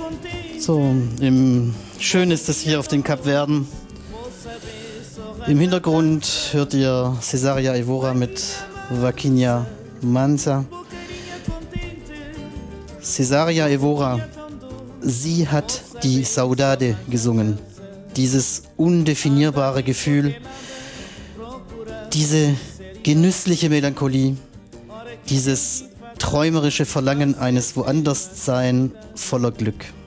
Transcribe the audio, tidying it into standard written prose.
So, schön ist es hier auf den Kapverden. Im Hintergrund hört ihr Cesaria Evora mit Vaquinha Mansa. Cesaria Evora, sie hat die Saudade gesungen. Dieses undefinierbare Gefühl, diese genüssliche Melancholie, dieses träumerische Verlangen eines Woanderssein voller Glück.